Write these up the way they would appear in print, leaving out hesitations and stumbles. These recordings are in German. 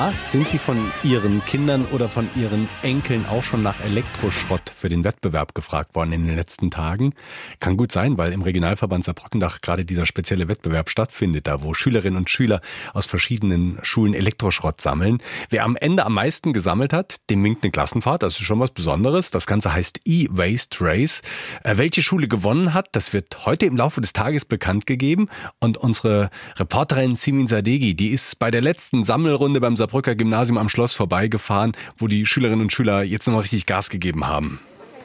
Ja, sind Sie von Ihren Kindern oder von Ihren Enkeln auch schon nach Elektroschrott für den Wettbewerb gefragt worden in den letzten Tagen? Kann gut sein, weil im Regionalverband Saarbrücken gerade dieser spezielle Wettbewerb stattfindet, da wo Schülerinnen und Schüler aus verschiedenen Schulen Elektroschrott sammeln. Wer am Ende am meisten gesammelt hat, dem winkt eine Klassenfahrt. Das ist schon was Besonderes. Das Ganze heißt E-Waste Race. Welche Schule gewonnen hat, das wird heute im Laufe des Tages bekannt gegeben. Und unsere Reporterin Simin Sadeghi, die ist bei der letzten Sammelrunde beim Saarbrücker Gymnasium am Schloss vorbeigefahren, wo die Schülerinnen und Schüler jetzt nochmal richtig Gas gegeben haben.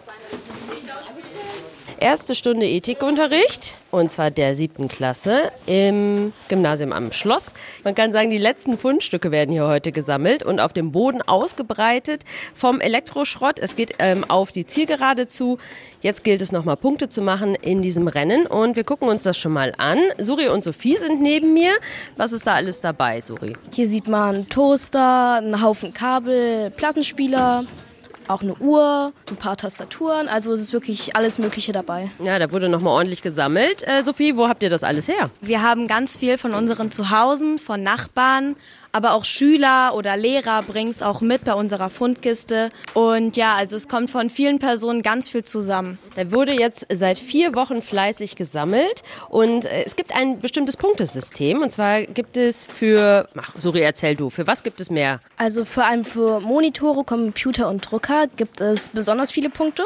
Erste Stunde Ethikunterricht, und zwar der 7. Klasse im Gymnasium am Schloss. Man kann sagen, die letzten Fundstücke werden hier heute gesammelt und auf dem Boden ausgebreitet vom Elektroschrott. Es geht auf die Zielgerade zu. Jetzt gilt es nochmal Punkte zu machen in diesem Rennen und wir gucken uns das schon mal an. Suri und Sophie sind neben mir. Was ist da alles dabei, Suri? Hier sieht man Toaster, einen Haufen Kabel, Plattenspieler, auch eine Uhr, ein paar Tastaturen, also es ist wirklich alles Mögliche dabei. Ja, da wurde nochmal ordentlich gesammelt. Sophie, wo habt ihr das alles her? Wir haben ganz viel von unseren Zuhausen, von Nachbarn, aber auch Schüler oder Lehrer bringen es auch mit bei unserer Fundkiste. Und ja, also es kommt von vielen Personen ganz viel zusammen. Da wurde jetzt seit 4 Wochen fleißig gesammelt und es gibt ein bestimmtes Punktesystem. Und zwar gibt es Suri, erzähl du, für was gibt es mehr? Also vor allem für Monitore, Computer und Drucker gibt es besonders viele Punkte.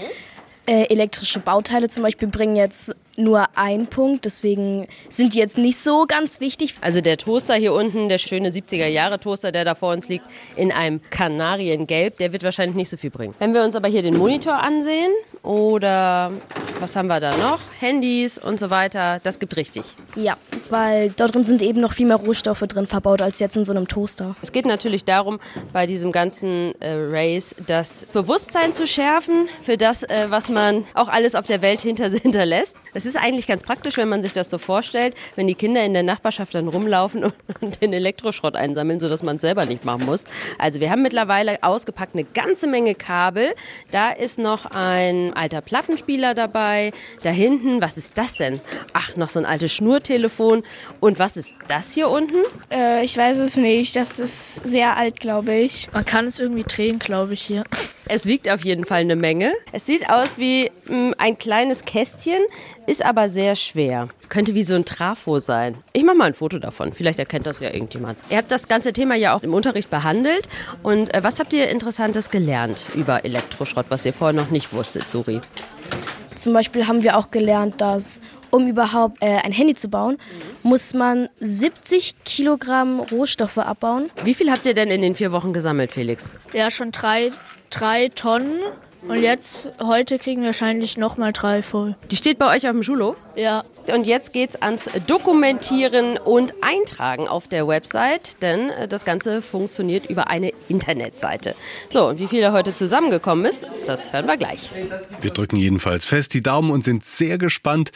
Elektrische Bauteile zum Beispiel bringen jetzt nur 1 Punkt, deswegen sind die jetzt nicht so ganz wichtig. Also der Toaster hier unten, der schöne 70er-Jahre-Toaster, der da vor uns liegt, in einem Kanariengelb, der wird wahrscheinlich nicht so viel bringen. Wenn wir uns aber hier den Monitor ansehen oder was haben wir da noch? Handys und so weiter, das gibt richtig. Ja, weil dort drin sind eben noch viel mehr Rohstoffe drin verbaut als jetzt in so einem Toaster. Es geht natürlich darum, bei diesem ganzen Race das Bewusstsein zu schärfen für das, was man auch alles auf der Welt hinterlässt. Es ist eigentlich ganz praktisch, wenn man sich das so vorstellt, wenn die Kinder in der Nachbarschaft dann rumlaufen und den Elektroschrott einsammeln, sodass man es selber nicht machen muss. Also wir haben mittlerweile ausgepackt eine ganze Menge Kabel. Da ist noch ein alter Plattenspieler dabei. Da hinten, was ist das denn? Ach, noch so ein altes Schnurtelefon. Und was ist das hier unten? Ich weiß es nicht. Das ist sehr alt, glaube ich. Man kann es irgendwie drehen, glaube ich, hier. Es wiegt auf jeden Fall eine Menge. Es sieht aus wie ein kleines Kästchen, ist aber sehr schwer. Könnte wie so ein Trafo sein. Ich mache mal ein Foto davon. Vielleicht erkennt das ja irgendjemand. Ihr habt das ganze Thema ja auch im Unterricht behandelt. Und was habt ihr Interessantes gelernt über Elektroschrott, was ihr vorher noch nicht wusstet, Suri? Zum Beispiel haben wir auch gelernt, dass um überhaupt ein Handy zu bauen, muss man 70 Kilogramm Rohstoffe abbauen. Wie viel habt ihr denn in den 4 Wochen gesammelt, Felix? Ja, schon 3 Tonnen. Und heute kriegen wir wahrscheinlich nochmal 3 voll. Die steht bei euch auf dem Schulhof? Ja. Und jetzt geht's ans Dokumentieren und Eintragen auf der Website, denn das Ganze funktioniert über eine Internetseite. So, und wie viel da heute zusammengekommen ist, das hören wir gleich. Wir drücken jedenfalls fest die Daumen und sind sehr gespannt,